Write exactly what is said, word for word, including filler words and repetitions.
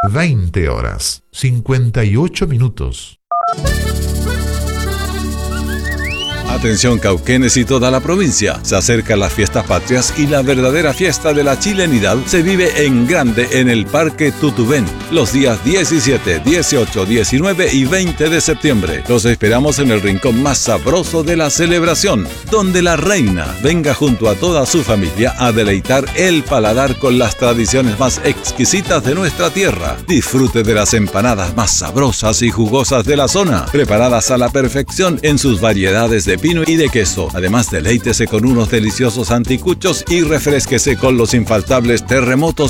veinte horas, cincuenta y ocho minutos. Atención cauquenes y toda la provincia. Se acercan las fiestas patrias y la verdadera fiesta de la chilenidad se vive en grande en el Parque Tutubén los días diecisiete, dieciocho, diecinueve y veinte de septiembre. Los esperamos en el rincón más sabroso de la celebración, donde la reina venga junto a toda su familia a deleitar el paladar con las tradiciones más exquisitas de nuestra tierra. Disfrute de las empanadas más sabrosas y jugosas de la zona, preparadas a la perfección en sus variedades de pino y de queso. Además, deleítese con unos deliciosos anticuchos y refresquese con los infaltables terremotos